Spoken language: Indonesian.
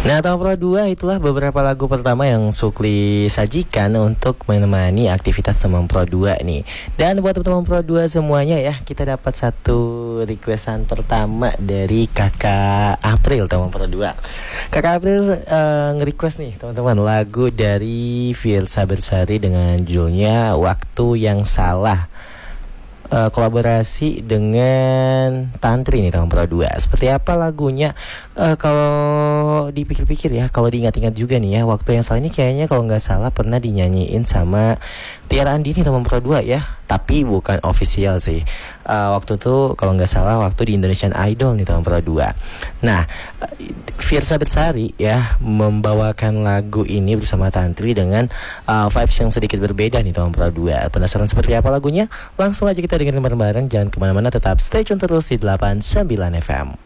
Nah, tahun Pro 2 itulah beberapa lagu pertama yang Sukli sajikan untuk menemani aktivitas teman Pro 2 nih. Dan buat teman Pro 2 semuanya ya, kita dapat satu requestan pertama dari Kakak April teman Pro 2. Kakak April nge-request nih teman-teman lagu dari Fiersa Bersari dengan judulnya Waktu Yang Salah. Kolaborasi dengan Tantri nih tahun Pro 2. Seperti apa lagunya? Kalau dipikir-pikir ya, kalau diingat-ingat juga nih ya, Waktu Yang Salah ini kayaknya kalau nggak salah pernah dinyanyiin sama Tiara Andini tahun Pro 2 ya, tapi bukan official sih. Waktu itu kalau nggak salah waktu di Indonesian Idol nih tahun Pro 2. Nah, Fiersa Bersari ya membawakan lagu ini bersama Tantri dengan vibes yang sedikit berbeda nih tahun Pro 2. Penasaran seperti apa lagunya? Langsung aja kita dengerin bareng-bareng. Jangan kemana-mana, tetap stay tune terus di 89 FM.